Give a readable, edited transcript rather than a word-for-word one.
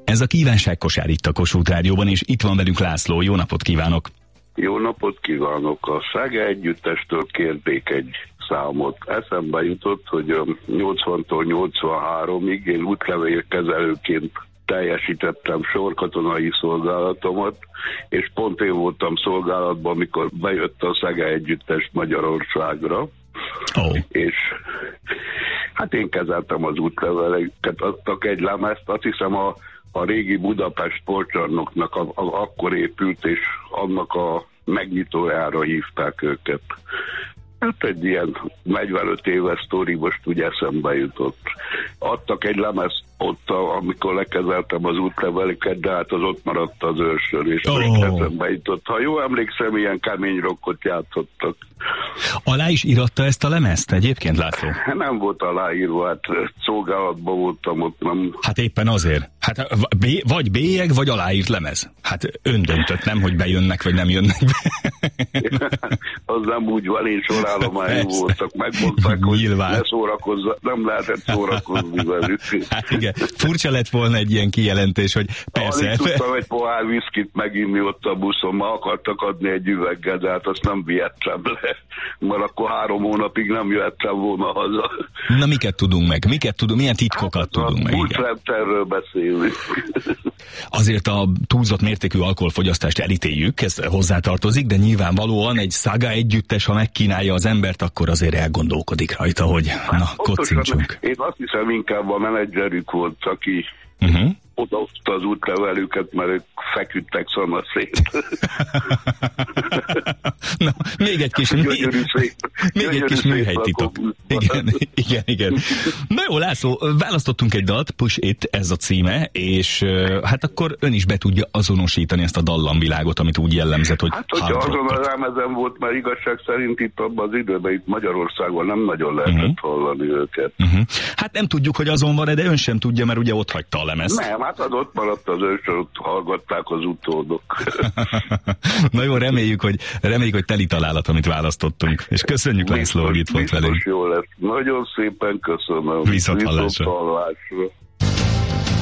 Ez a kívánságkosár itt a Kossuth Rádióban, és itt van velünk László. Jó napot kívánok! Jó napot kívánok! A Szege Együttestől kérték egy számot. Eszembe jutott, hogy 80-tól 83-ig én útlevélkezelőként teljesítettem sorkatonai szolgálatomat, és pont én voltam szolgálatban, amikor bejött a Szege Együttest Magyarországra. És hát én kezeltem az útleveleket, adtak egy lemezt, azt hiszem a régi Budapest sportcsarnoknak akkor épült, és annak a megnyitójára hívták őket. Hát egy ilyen 45 éves sztori most úgy eszembe jutott. Adtak egy lemezt ott, amikor lekezeltem az útleveleket, de hát az ott maradt az őrsön, és eszembe jutott. Ha jól emlékszem, ilyen kemény rockot játszottak. Alá is íratta ezt a lemezt egyébként, László? Nem volt aláírva, hát szolgálatban voltam ott, nem. Hát éppen azért. Hát vagy bélyeg, vagy aláírt lemez. Hát ön döntött, nem, hogy bejönnek, vagy nem jönnek be. Az nem úgy van, én sorállományon voltak, megmondták, hogy nem lehetett szórakozni velük. Hát igen, furcsa lett volna egy ilyen kijelentés, hogy persze. Alig tudtam egy pohár viszkit meginni ott a buszon, ma akartak adni egy üveggel, de hát azt nem vihettem le, mert akkor 3 hónapig nem jöhettem volna haza. Na miket tudunk meg? Milyen titkokat hát, tudunk meg? Buszrendszerről beszélünk. Azért a túlzott mértékű alkoholfogyasztást elítéljük, ez hozzátartozik, de nyilvánvalóan egy Saga együttes, ha megkínálja az embert, akkor azért elgondolkodik rajta, hogy na, kocincsunk. Én azt hiszem, inkább a menedzserük volt, aki odaadta az útlevelüket, mert ők feküdtek szanaszét. Na, még egy kis műhelytitok. Igen. Na jó, László, választottunk egy dalt, Push It, ez a címe, és hát akkor ön is be tudja azonosítani ezt a dallamvilágot, amit úgy jellemzett, hogy... Hát, hogyha azon a rámezen volt, mert igazság szerint itt abban az időben, itt Magyarországon nem nagyon lehetett hallani őket. Hát nem tudjuk, hogy azon van-e, de ön sem tudja, mert ugye ott hagyta a lemezt. Nem, hát az ott maradt az ősön, ott hallgatták az utódok. Na jó, reméljük, hogy teli találat, amit választottunk. És köszönjük, László, hogy itt volt velünk. Jó lesz. Nagyon szépen köszönöm. Viszont hallásra.